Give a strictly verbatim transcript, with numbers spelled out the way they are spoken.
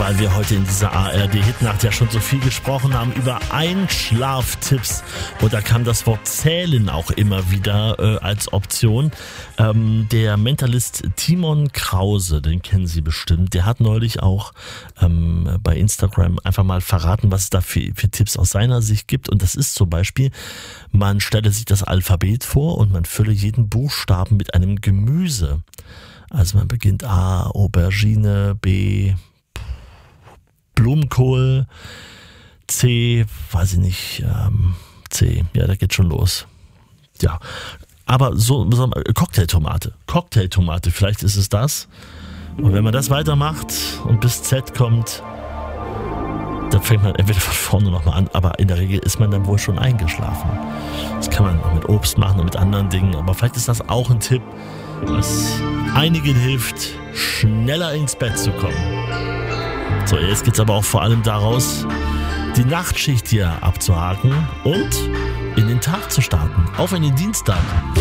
weil wir heute in dieser A R D-Hitnacht ja schon so viel gesprochen haben über Einschlaftipps. Und da kam das Wort Zählen auch immer wieder äh, als Option. Ähm, der Mentalist Timon Krause, den kennen Sie bestimmt, der hat neulich auch ähm, bei Instagram einfach mal verraten, was es da für, für Tipps aus seiner Sicht gibt. Und das ist zum Beispiel, man stelle sich das Alphabet vor und man fülle jeden Buchstaben mit einem Gemüse. Also man beginnt A, Aubergine, B, Blumenkohl, C, weiß ich nicht, ähm, C, ja, da geht schon los. Ja, aber so, so Cocktailtomate, Cocktailtomate, vielleicht ist es das. Und wenn man das weitermacht und bis Z kommt, dann fängt man entweder von vorne nochmal an, aber in der Regel ist man dann wohl schon eingeschlafen. Das kann man auch mit Obst machen und mit anderen Dingen, aber vielleicht ist das auch ein Tipp, was einigen hilft, schneller ins Bett zu kommen. So, jetzt geht's aber auch vor allem daraus, die Nachtschicht hier abzuhaken und in den Tag zu starten, auf in den Dienstag.